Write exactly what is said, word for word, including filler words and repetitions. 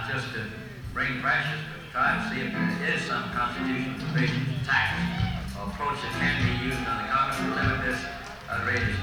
not just to bring pressure, but to try to see if there is some constitutional provision, tax, or approach that can be used on the Congress to limit this outrageous